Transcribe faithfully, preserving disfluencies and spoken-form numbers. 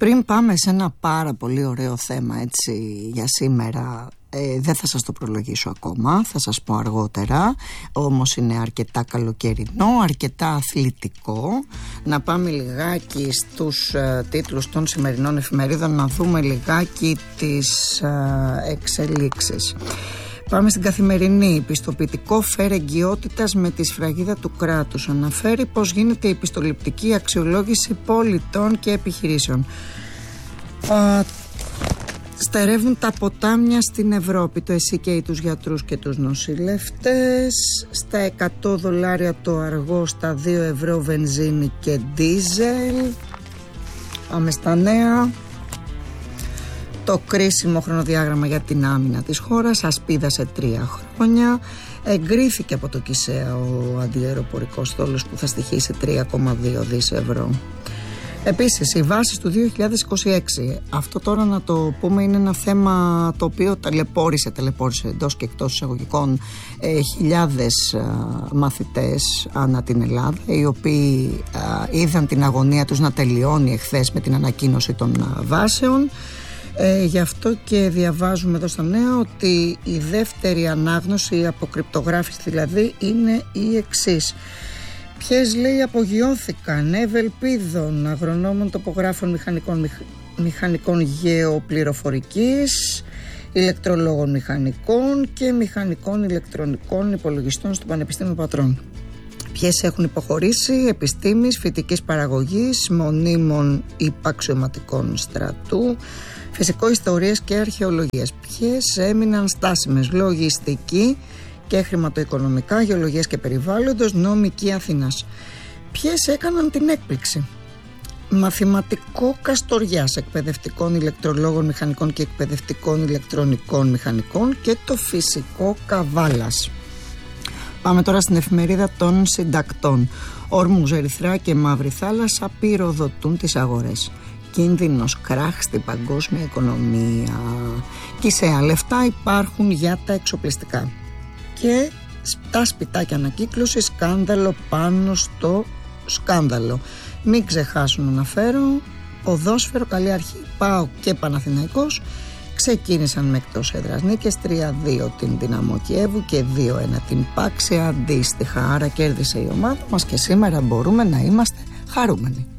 Πριν πάμε σε ένα πάρα πολύ ωραίο θέμα έτσι για σήμερα, ε, δεν θα σας το προλογίσω ακόμα, θα σας πω αργότερα, όμως είναι αρκετά καλοκαιρινό, αρκετά αθλητικό. Να πάμε λιγάκι στους ε, τίτλους των σημερινών εφημερίδων, να δούμε λιγάκι τις ε, εξελίξεις. Πάμε στην Καθημερινή. Πιστοποιητικό φερεγγιότητας με τη σφραγίδα του κράτους. Αναφέρει πως γίνεται η πιστοληπτική αξιολόγηση πολιτών και επιχειρήσεων. Α, στερεύουν τα ποτάμια στην Ευρώπη. Το ΕΣΥ καίει τους γιατρούς και τους νοσηλευτές. Στα εκατό δολάρια το αργό, στα δύο ευρώ βενζίνη και ντίζελ. Πάμε στα νέα. Το κρίσιμο χρονοδιάγραμμα για την άμυνα της χώρας, ασπίδα σε τρία χρόνια. Εγκρίθηκε από το ΚΙΣΕΑ ο αντιαεροπορικός στόλος που θα στοιχήσει τρία κόμμα δύο δισεκατομμύρια ευρώ. Επίσης, οι βάσεις του δύο χιλιάδες είκοσι έξι. Αυτό τώρα να το πούμε είναι ένα θέμα το οποίο ταλαιπώρησε, ταλαιπώρησε εντός και εκτός εισαγωγικών ε, χιλιάδες ε, μαθητές ανά την Ελλάδα, οι οποίοι ε, είδαν την αγωνία τους να τελειώνει εχθές με την ανακοίνωση των ε, βάσεων. Ε, γι' αυτό και διαβάζουμε εδώ στα νέα ότι η δεύτερη ανάγνωση, η αποκρυπτογράφηση δηλαδή, είναι η εξής. Ποιες, λέει, απογειώθηκαν? Ευελπίδων, αγρονόμων, τοπογράφων, μηχανικών, μηχ... μηχανικών γεωπληροφορικής, ηλεκτρολόγων μηχανικών και μηχανικών ηλεκτρονικών υπολογιστών στο Πανεπιστήμιο Πατρών. Ποιες έχουν υποχωρήσει? Επιστήμης, φυτικής παραγωγής, μονίμων υπαξιωματικών στρατού, φυσικό ιστορίας και αρχαιολογίας. Ποιες έμειναν στάσιμες? Λογιστική και χρηματοοικονομικά, γεωλογίας και περιβάλλοντος, νομική Αθήνας. Ποιες έκαναν την έκπληξη? Μαθηματικό Καστοριάς, εκπαιδευτικών ηλεκτρολόγων μηχανικών και εκπαιδευτικών ηλεκτρονικών μηχανικών και το φυσικό Καβάλας. Πάμε τώρα στην εφημερίδα των συντακτών. Όρμουζ, Ερυθρά και Μαύρη Θάλασσα πυροδοτούν τις αγορές. Κίνδυνος κράχ στην παγκόσμια οικονομία. ΚΙΣΕΑ, λεφτά υπάρχουν για τα εξοπλιστικά. Και τα σπιτάκια ανακύκλωση, σκάνδαλο πάνω στο σκάνδαλο. Μην ξεχάσουν να αναφέρω, ποδόσφαιρο, καλή αρχή. ΠΑΟΚ και Παναθηναϊκός ξεκίνησαν με εκτός έδρας νίκες, τρία δύο την Δυναμό Κιέβου και δύο ένα την Πάξη αντίστοιχα. Άρα κέρδισε η ομάδα μας και σήμερα μπορούμε να είμαστε χαρούμενοι.